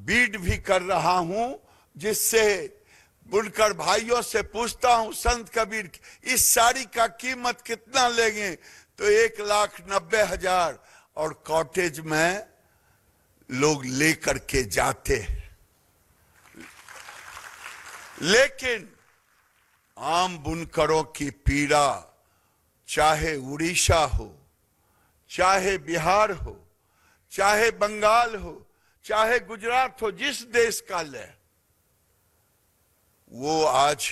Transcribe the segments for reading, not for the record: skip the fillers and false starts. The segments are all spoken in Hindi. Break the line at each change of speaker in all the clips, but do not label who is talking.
बीड भी कर रहा हूं, जिससे बुनकर भाइयों से पूछता हूं, संत कबीर इस साड़ी का कीमत कितना लेंगे? तो 1,90,000 और कॉटेज में लोग लेकर के जाते हैं। लेकिन आम बुनकरों की पीड़ा, चाहे उड़ीसा हो, चाहे बिहार हो, चाहे बंगाल हो, चाहे गुजरात हो, जिस देश का ले, वो आज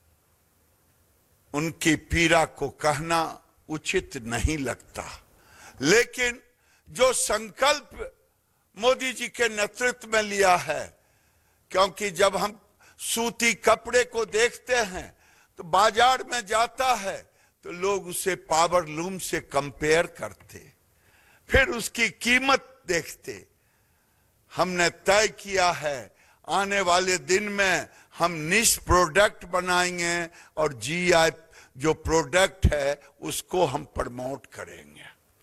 उनकी पीड़ा को कहना उचित नहीं लगता। लेकिन जो संकल्प मोदी जी के नेतृत्व में लिया है, क्योंकि जब हम सूती कपड़े को देखते हैं तो बाजार में जाता है तो लोग उसे पावर लूम से कंपेयर करते, फिर उसकी कीमत देखते। हमने तय किया है आने वाले दिन में हम निश प्रोडक्ट बनाएंगे और जीआई जो प्रोडक्ट है उसको हम प्रमोट करेंगे।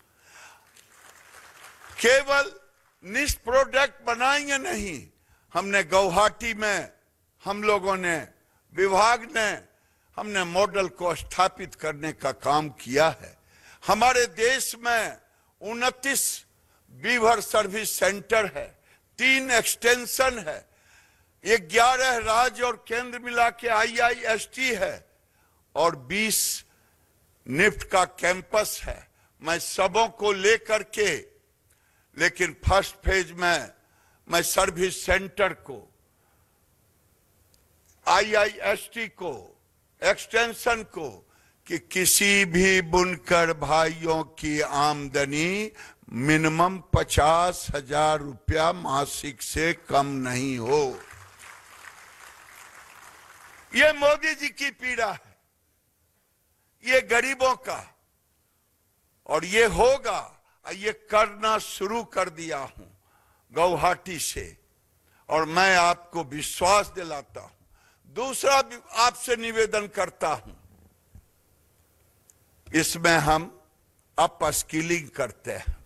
केवल निश प्रोडक्ट बनाएंगे नहीं, हमने गुवाहाटी में हम लोगों ने, विभाग ने, हमने मॉडल को स्थापित करने का काम किया है। हमारे देश में 29 बीवर सर्विस सेंटर है, 3 एक्सटेंशन है, 11 राज्य और केंद्र मिला के IIST है और 20 निफ्ट का कैंपस है। मैं सबों को लेकर के, लेकिन फर्स्ट फेज में मैं सर्विस सेंटर को, IIST को, एक्सटेंशन को, कि किसी भी बुनकर भाइयों की आमदनी मिनिमम 50,000 रुपया मासिक से कम नहीं हो। ये मोदी जी की पीड़ा है, ये गरीबों का, और ये होगा। ये करना शुरू कर दिया हूं गुवाहाटी से, और मैं आपको विश्वास दिलाता हूं। दूसरा भी आपसे निवेदन करता हूं, इसमें हम अप स्किलिंग करते हैं।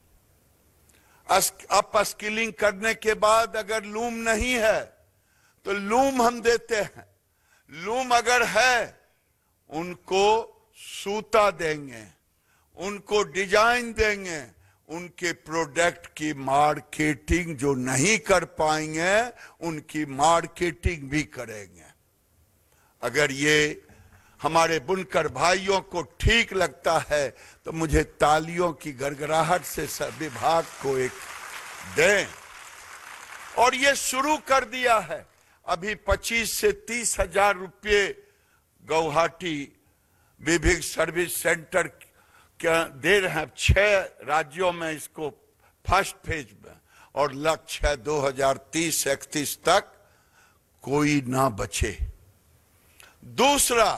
अप स्किलिंग करने के बाद अगर लूम नहीं है तो लूम हम देते हैं। लूम अगर है, उनको सूता देंगे, उनको डिजाइन देंगे, उनके प्रोडक्ट की मार्केटिंग जो नहीं कर पाएंगे उनकी मार्केटिंग भी करेंगे। अगर ये हमारे बुनकर भाइयों को ठीक लगता है तो मुझे तालियों की गड़गड़ाहट से विभाग को एक दें। और ये शुरू कर दिया है, अभी 25 से 30,000 रुपये गुवाहाटी विभिन्न सर्विस सेंटर क्या दे रहे हैं 6 राज्यों में इसको फर्स्ट फेज में, और लक्ष्य है 2030-31 तक कोई ना बचे। दूसरा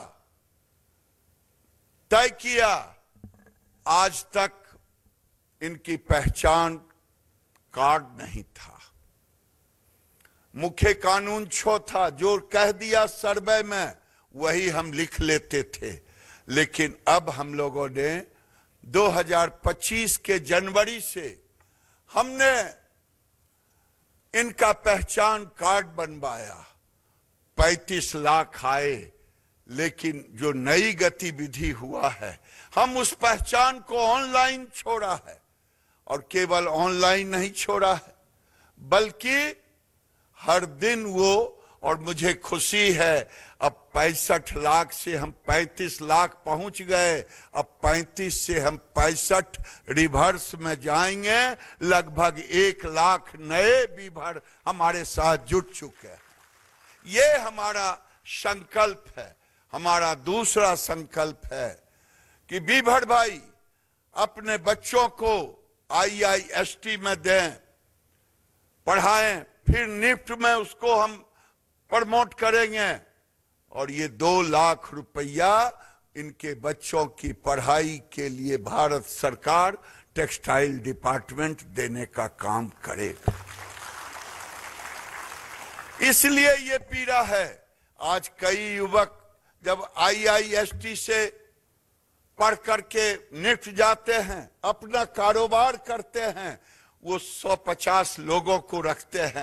तय किया, आज तक इनकी पहचान कार्ड नहीं था, मुख्य कानून छो था, जो कह दिया सर्वे में वही हम लिख लेते थे। लेकिन अब हम लोगों ने 2025 के जनवरी से हमने इनका पहचान कार्ड बनवाया। 35 लाख आए, लेकिन जो नई गतिविधि हुआ है, हम उस पहचान को ऑनलाइन छोड़ा है, और केवल ऑनलाइन नहीं छोड़ा है बल्कि हर दिन वो, और मुझे खुशी है अब 65 लाख से हम 35 लाख पहुंच गए। अब 35 से हम 65 रिवर्स में जाएंगे। लगभग 1 लाख नए बीभर हमारे साथ जुट चुके हैं। ये हमारा संकल्प है। हमारा दूसरा संकल्प है कि बीभर भाई अपने बच्चों को IIST में दें, पढ़ाएं, फिर निफ्ट में उसको हम प्रमोट करेंगे, और ये 2 लाख रुपया इनके बच्चों की पढ़ाई के लिए भारत सरकार टेक्सटाइल डिपार्टमेंट देने का काम करेगा। इसलिए ये पीड़ा है। आज कई युवक जब IIST से पढ़ करके निफ्ट जाते हैं, अपना कारोबार करते हैं, वो 150 लोगों को रखते हैं।